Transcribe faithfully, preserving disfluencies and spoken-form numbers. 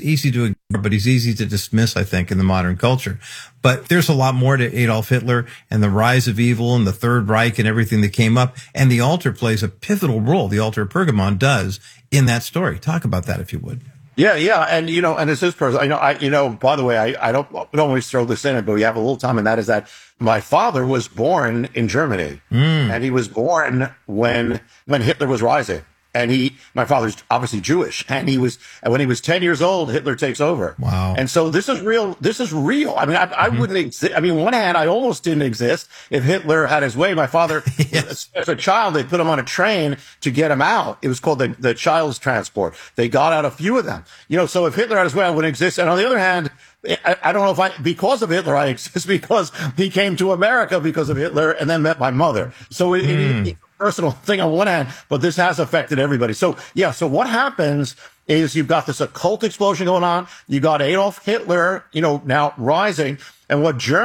easy to ignore, but he's easy to dismiss, I think, in the modern culture. But there's a lot more to Adolf Hitler and the rise of evil and the Third Reich and everything that came up. And the altar plays a pivotal role. The altar of Pergamon does in that story. Talk about that, if you would. Yeah, yeah, and you know, and as this person, I know, I you know, by the way, I I don't don't always throw this in, but we have a little time, and that is that my father was born in Germany, mm. and he was born when when Hitler was rising. And he, my father's obviously Jewish, and he was, and when he was ten years old, Hitler takes over. Wow. And so this is real, this is real. I mean, I, I mm-hmm. wouldn't exist. I mean, on one hand, I almost didn't exist if Hitler had his way. My father, yes. as a child, they put him on a train to get him out. It was called the, the child's transport. They got out a few of them. You know, so if Hitler had his way, I wouldn't exist. And on the other hand, I, I don't know if I, because of Hitler, I exist because he came to America because of Hitler and then met my mother. So it, mm. it, it personal thing on one hand, but this has affected everybody. So, yeah, so what happens is you've got this occult explosion going on. You got Adolf Hitler, you know, now rising. And what Germany